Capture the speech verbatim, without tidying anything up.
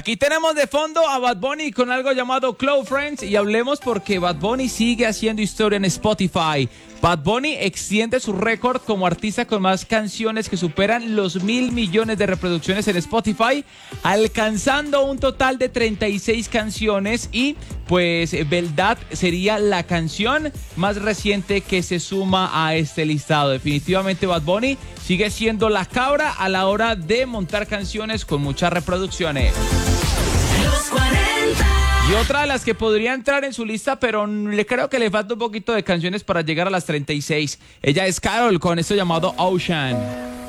Aquí tenemos de fondo a Bad Bunny con algo llamado Close Friends y hablemos porque Bad Bunny sigue haciendo historia en Spotify. Bad Bunny extiende su récord como artista con más canciones que superan los mil millones de reproducciones en Spotify, alcanzando un total de treinta y seis canciones y pues Verdad sería la canción más reciente que se suma a este listado. Definitivamente Bad Bunny sigue siendo la cabra a la hora de montar canciones con muchas reproducciones. Los cuarenta. Y otra de las que podría entrar en su lista, pero le creo que le falta un poquito de canciones para llegar a las treinta y seis. Ella es Karol con esto llamado Ocean.